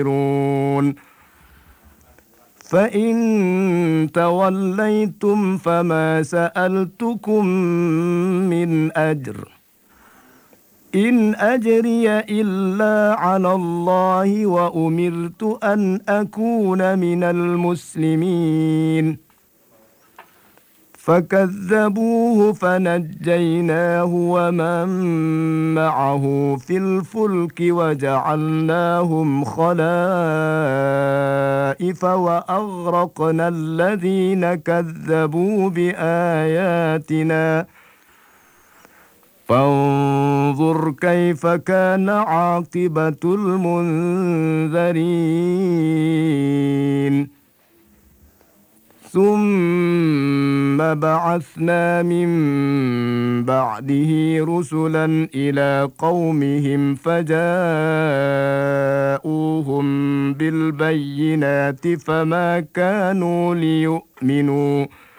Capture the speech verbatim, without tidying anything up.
فإن توليتم فما سألتكم من أجر إن أجري إلا على الله وأمرت أن أكون من المسلمين فكذبوه فنجيناه ومن معه في الفلك وجعلناهم خلائف وأغرقنا الذين كذبوا بآياتنا فانظر كيف كان عاقبة المنذرين ثم بعثنا من بعده رسلا إلى قومهم فجاءوهم بالبينات فما كانوا ليؤمنوا